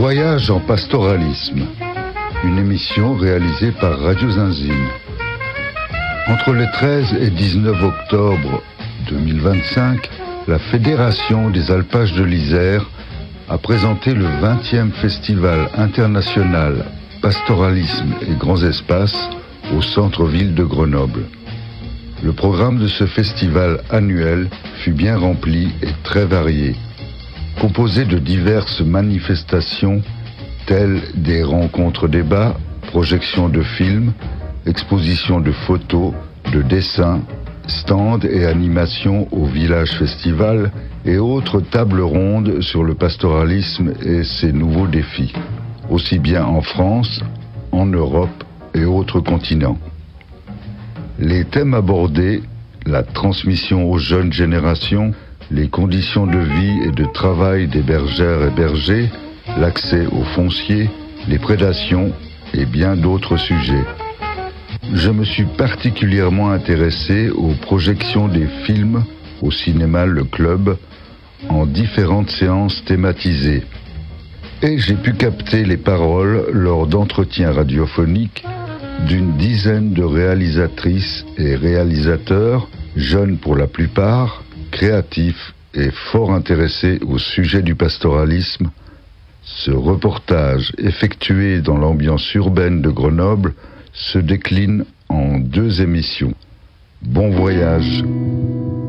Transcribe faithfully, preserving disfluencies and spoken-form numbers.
Voyage en pastoralisme, une émission réalisée par Radio Zinzine. Entre le treize et dix-neuf octobre deux mille vingt-cinq, la Fédération des alpages de l'Isère a présenté le vingtième Festival international Pastoralisme et Grands Espaces au centre-ville de Grenoble. Le programme de ce festival annuel fut bien rempli et très varié, composé de diverses manifestations telles des rencontres-débats, projections de films, expositions de photos, de dessins, stands et animations au village festival et autres tables rondes sur le pastoralisme et ses nouveaux défis, aussi bien en France, en Europe et autres continents. Les thèmes abordés, la transmission aux jeunes générations, les conditions de vie et de travail des bergères et bergers, l'accès aux fonciers, les prédations et bien d'autres sujets. Je me suis particulièrement intéressé aux projections des films au cinéma Le Club en différentes séances thématisées. Et j'ai pu capter les paroles lors d'entretiens radiophoniques d'une dizaine de réalisatrices et réalisateurs, jeunes pour la plupart, créatifs et fort intéressés au sujet du pastoralisme. Ce reportage, effectué dans l'ambiance urbaine de Grenoble, se décline en deux émissions. Bon voyage!